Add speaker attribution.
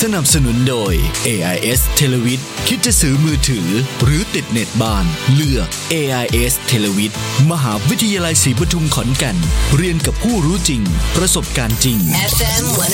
Speaker 1: สนับสนุนโดย AIS เทเลวิทคิดจะซื้อมือถือหรือติดเน็ตบ้านเลือก AIS เทเลวิทมหาวิทยาลัยศรีปทุมขอนแก่นเรียนกับผู้รู้จริงประสบการณ์จริง FM